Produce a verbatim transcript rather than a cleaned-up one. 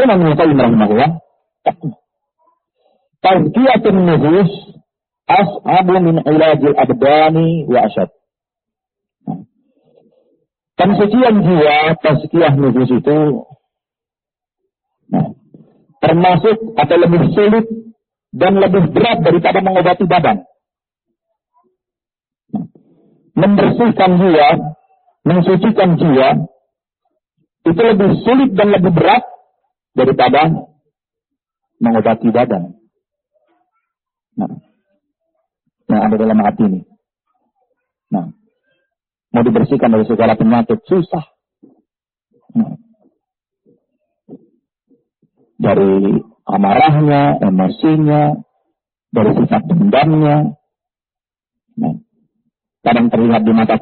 Kata Imam Ibnu Qayyim rahimahullah, tazkiyatun nufus as'abu min ilajil abdani wa asyad. Pensucian jiwa, tazkiyah nufus itu nah, termasuk atau lebih sulit dan lebih berat daripada mengobati badan. Nah, membersihkan jiwa, mensucikan jiwa itu lebih sulit dan lebih berat daripada mengobati badan. Nah, yang ada dalam hati ini. Nah, mau dibersihkan dari segala penyakit susah. Nah, dari amarahnya, emosinya, dari sifat dendamnya. Nah, kadang terlihat di mata